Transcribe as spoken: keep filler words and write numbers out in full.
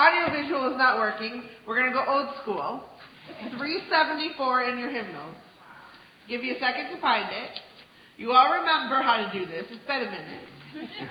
audiovisual is not working, we're going to go old school. three seventy-four in your hymnals. Give you a second to find it. You all remember how to do this. It's been a minute.